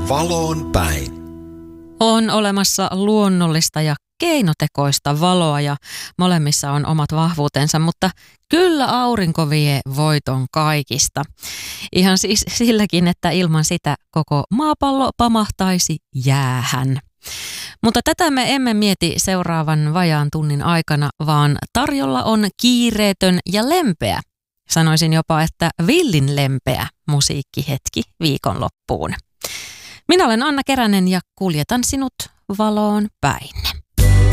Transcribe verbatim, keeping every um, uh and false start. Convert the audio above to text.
Valoon päin. On olemassa luonnollista ja keinotekoista valoa ja molemmissa on omat vahvuutensa, mutta kyllä aurinko vie voiton kaikista. Ihan siis silläkin, että ilman sitä koko maapallo pamahtaisi jäähän. Mutta tätä me emme mieti seuraavan vajaan tunnin aikana, vaan tarjolla on kiireetön ja lempeä. Sanoisin jopa, että villin lempeä musiikkihetki viikonloppuun. Minä olen Anna Keränen ja kuljetan sinut valoon päin.